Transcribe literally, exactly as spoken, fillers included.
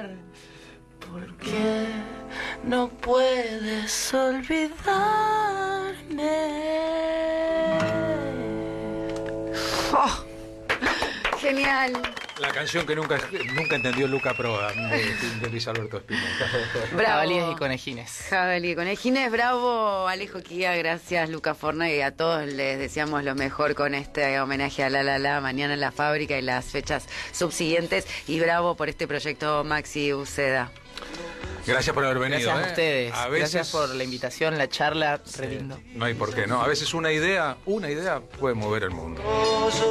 olvidar. ¿Por qué no puedes olvidarme? Oh, genial. La canción que nunca, nunca entendió Luca Prodan de, de Luis Alberto Spinetta. Bravo. Jabalíes y conejines. Jabalí y conejines, bravo, Alejo Quía, gracias Luca Forna, y a todos les deseamos lo mejor con este homenaje a La La La, mañana en la fábrica y las fechas subsiguientes, y bravo por este proyecto Maxi Uceda. Gracias por haber venido. Gracias a ¿eh? ustedes. A veces, Gracias por la invitación, la charla, re lindo. no hay por qué, ¿no? A veces una idea, una idea puede mover el mundo.